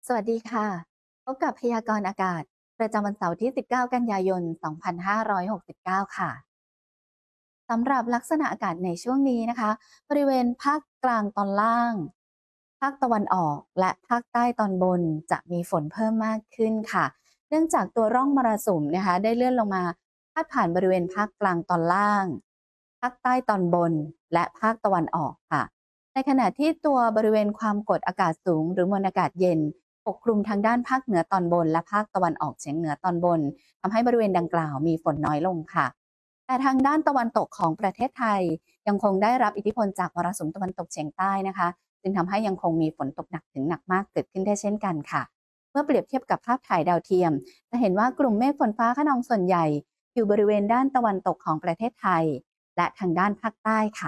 สวัสดีค่ะพบกับพยากรณ์อากาศประจำวันเสาร์ที่ 19 กันยายน 2569 ค่ะสำหรับลักษณะอากาศในช่วงนี้นะคะบริเวณภาคกลางตอนล่างภาคตะวันออกและภาคใต้ตอนบนจะมีฝนเพิ่มมากขึ้นค่ะเนื่องจากตัวร่องมรสุมนะคะได้เลื่อนลงมาพาดผ่านบริเวณภาคกลางตอนล่างภาคใต้ตอนบนและภาคตะวันออกค่ะในขณะที่ตัวบริเวณความกดอากาศสูงหรือมวลอากาศเย็น ปกคลุมทางด้านภาคเหนือตอนบนและภาคตะวันออกเฉียงเหนือตอนบนทำให้บริเวณดังกล่าวมีฝนน้อยลงค่ะแต่ทางด้านตะวันตกของประเทศไทยยังคงได้รับอิทธิพลจากมรสุมตะวันตกเฉียงใต้นะคะจึงทำให้ยังคงมีฝนตกหนักถึงหนักมากเกิดขึ้นได้เช่นกันค่ะเมื่อเปรียบเทียบกับภาพถ่ายดาวเทียมจะเห็นว่ากลุ่มเมฆฝนฟ้าคะนองส่วนใหญ่อยู่บริเวณด้านตะวันตกของประเทศไทยและทางด้านภาคใต้ค่ะ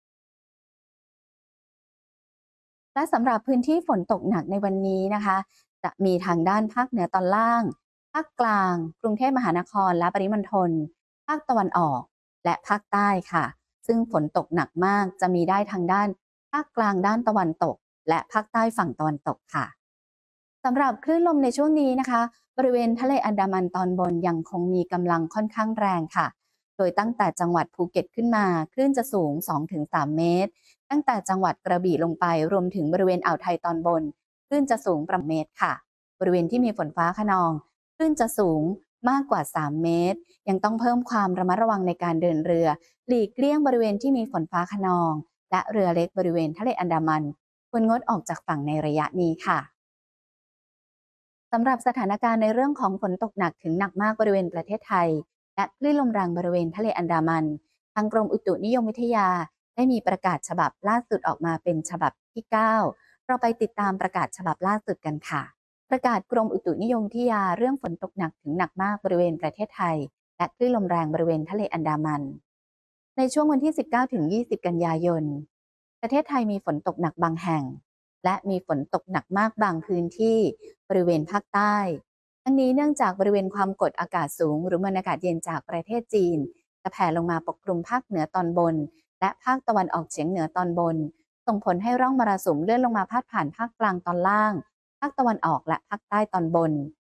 และสำหรับพื้นที่ฝนตกหนักในวันนี้นะคะจะมีทางด้านภาคเหนือตอนล่างภาคกลางกรุงเทพมหานครและปริมณฑลภาคตะวันออกและภาคใต้ค่ะซึ่งฝนตกหนักมากจะมีได้ทางด้านภาคกลางด้านตะวันตกและภาคใต้ฝั่งตะวันตกค่ะ สำหรับคลื่นลมในช่วงนี้นะคะบริเวณทะเลอันดามันตอนบนยังคงมีกำลังค่อนข้างแรงค่ะโดยตั้งแต่จังหวัดภูเก็ตขึ้นมาคลื่นจะสูง2-3เมตรตั้งแต่จังหวัดกระบี่ลงไปรวมถึงบริเวณอ่าวไทยตอนบนคลื่นจะสูงประมาณเมตรค่ะบริเวณที่มีฝนฟ้าคะนองคลื่นจะสูงมากกว่า3เมตรยังต้องเพิ่มความระมัดระวังในการเดินเรือหลีกเลี่ยงบริเวณที่มีฝนฟ้าคะนองและเรือเล็กบริเวณทะเลอันดามันควรงดออกจากฝั่งในระยะนี้ค่ะ สำหรับสถานการณ์ในเรื่องของฝนตกหนักถึงหนักมากบริเวณประเทศไทยและคลื่นลมแรงบริเวณทะเลอันดามันทางกรมอุตุนิยมวิทยาได้มีประกาศฉบับล่าสุดออกมาเป็นฉบับที่9เราไปติดตามประกาศฉบับล่าสุดกันค่ะประกาศกรมอุตุนิยมวิทยาเรื่องฝนตกหนักถึงหนักมากบริเวณประเทศไทยและคลื่นลมแรงบริเวณทะเลอันดามันในช่วงวันที่19-20กันยายนประเทศไทยมีฝนตกหนักบางแห่ง และมีฝนตกหนักมากบางพื้นที่บริเวณภาคใต้ทั้งนี้เนื่องจากบริเวณความกดอากาศสูงหรือมวลอากาศเย็นจากประเทศจีนจะแผ่ลงมาปกคลุมภาคเหนือตอนบนและภาคตะวันออกเฉียงเหนือตอนบนส่งผลให้ร่องมรสุมเลื่อนลงมาพาดผ่านภาคกลางตอนล่างภาคตะวันออกและภาคใต้ตอนบน